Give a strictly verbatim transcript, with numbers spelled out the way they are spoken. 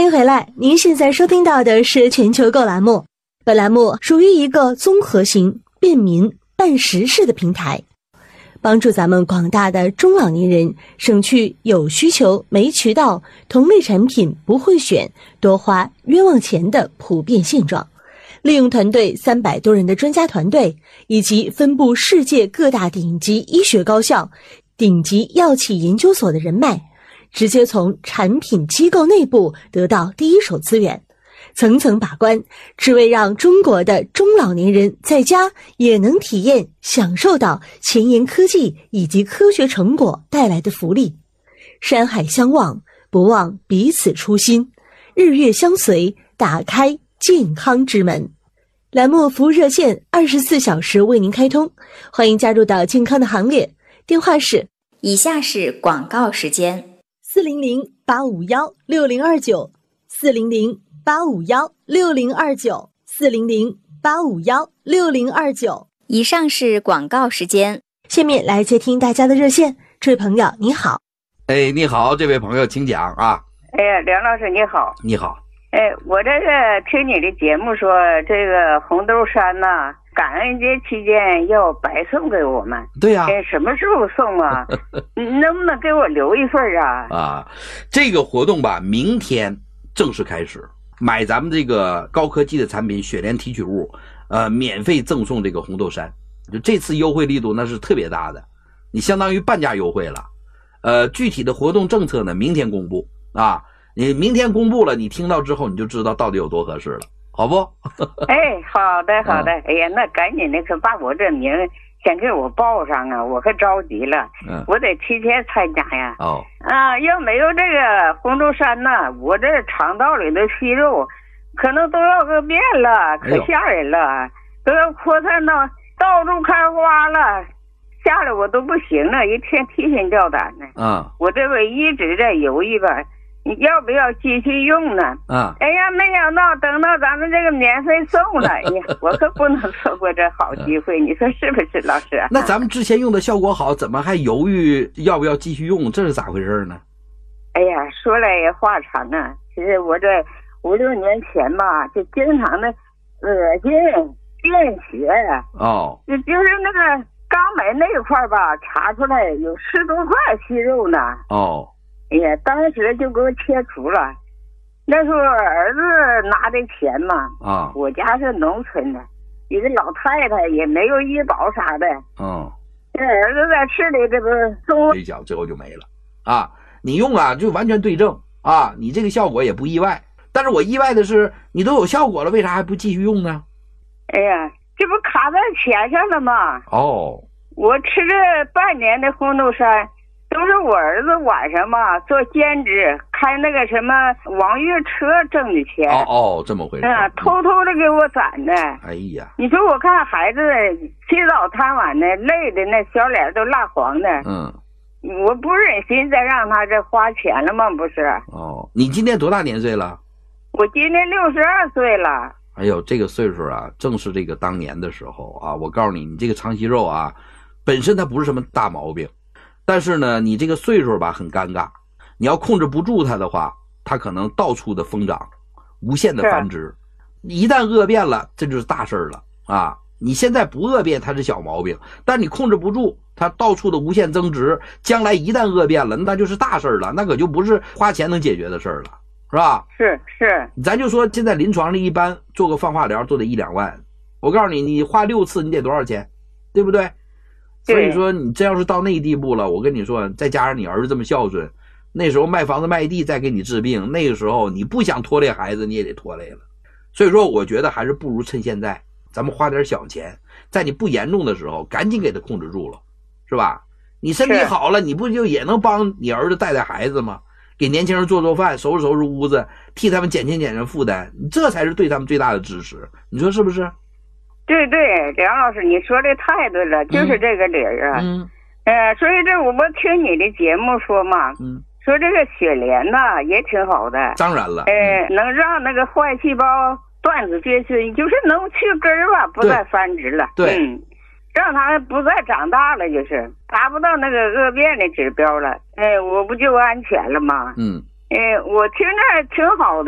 迎回来，您现在收听到的是全球购栏目。本栏目属于一个综合型便民办实事的平台，帮助咱们广大的中老年人省去有需求没渠道、同类产品不会选、多花冤枉钱的普遍现状。利用团队三百多人的专家团队，以及分布世界各大顶级医学高校、顶级药企研究所的人脉，直接从产品机构内部得到第一手资源，层层把关，只为让中国的中老年人在家也能体验享受到前沿科技以及科学成果带来的福利。山海相望，不忘彼此初心，日月相随，打开健康之门。栏目服务热线二十四小时为您开通，欢迎加入到健康的行列。电话是以下是广告时间： 四零零八五幺六零二九，四零零八五幺六零二九，四零零八五幺六零二九。 以上是广告时间， 下面来接听大家的热线。这位朋友你好。 哎，你好，这位朋友请讲啊。 哎呀，梁老师你好。 你好。 哎，我这个听你的节目说，这个红豆杉呐、啊，感恩节期间要白送给我们。 对呀、啊。 哎，什么时候送啊？你能不能给我留一份啊？ 啊，这个活动吧，明天正式开始。买咱们这个高科技的产品雪莲提取物，呃，免费赠送这个红豆杉。就这次优惠力度那是特别大的，你相当于半价优惠了。呃，具体的活动政策呢，明天公布啊。你明天公布了，你听到之后你就知道到底有多合适了，好不？ 哎，好的好的、嗯、哎呀，那赶紧的可把我这名先给我报上啊，我可着急了。嗯，我得提前参加呀。 哦， 啊，要没有这个红豆杉呢，我这肠道里的息肉可能都要个变了，可吓人了、哎、都要扩散到到处开花了，吓得我都不行了，一天提心吊胆的。 嗯， 我这不一直在犹豫吧，你要不要继续用呢？ 啊！ 哎呀，没想到等到咱们这个免费送了，哎呀，我可不能错过这好机会，你说是不是，老师？ 那咱们之前用的效果好，怎么还犹豫要不要继续用？这是咋回事呢？ 哎呀，说来也话长啊。其实我这五六年前吧，就经常的恶心、便血呀。 哦。 就就是那个肛门那一块吧，查出来有十多块息肉呢。 哦。 哎呀，当时就给我切除了。那时候儿子拿的钱嘛， 啊， 我家是农村的，一个老太太也没有医保啥的。 嗯， 这儿子在市里这不中这脚最后就没了啊！你用啊，就完全对症啊，你这个效果也不意外。但是我意外的是，你都有效果了，为啥还不继续用呢？ 哎呀，这不卡在钱上了吗？ 哦， 我吃这半年的红豆杉。都是我儿子晚上嘛做兼职，开那个什么网约车挣的钱。 哦哦，这么回事。 嗯，偷偷的给我攒的。 哎呀， 你说我看孩子起早贪晚的，累的那小脸都蜡黄的。 嗯， 我不忍心再让他这花钱了吗？不是。 哦，你今年多大年岁了？ 我今年六十二岁了。 哎呦，这个岁数啊，正是这个当年的时候啊。我告诉你，你这个肠息肉啊，本身它不是什么大毛病。但是呢，你这个岁数吧很尴尬，你要控制不住它的话，它可能到处的疯长，无限的繁殖。一旦恶变了，这就是大事了啊！你现在不恶变，它是小毛病，但你控制不住，它到处的无限增值，将来一旦恶变了，那就是大事了，那可就不是花钱能解决的事了，是吧？ 是是， 咱就说现在临床里一般做个放化疗都得一两万，我告诉你，你花六次你得多少钱，对不对？所以说你这要是到那地步了，我跟你说，再加上你儿子这么孝顺，那时候卖房子卖地再给你治病，那个时候你不想拖累孩子你也得拖累了。所以说我觉得还是不如趁现在咱们花点小钱，在你不严重的时候赶紧给他控制住了，是吧？你身体好了，你不就也能帮你儿子带带孩子吗？给年轻人做做饭，收拾收拾屋子，替他们减轻减轻负担，这才是对他们最大的支持，你说是不是？ 对对，梁老师你说的太对了，就是这个理儿啊。 嗯， 呃，所以这我们听你的节目说嘛， 嗯， 说这个雪莲呐也挺好的。 当然了， 呃，嗯、能让那个坏细胞断子绝孙，就是能去根儿吧，不再繁殖了。 对， 嗯，让它不再长大了，就是达不到那个恶变的指标了。哎、呃，我不就安全了吗？ 嗯， 哎、呃，我听着挺好的。